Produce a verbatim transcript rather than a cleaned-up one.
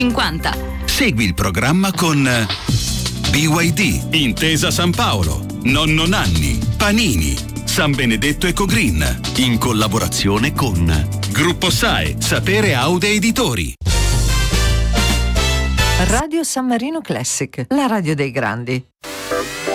cinquanta. Segui il programma con B Y D, Intesa San Paolo, Nonno Nanni, Panini, San Benedetto Ecogreen, in collaborazione con Gruppo S A E, Sapere Aude Editori. Radio San Marino Classic, la radio dei grandi.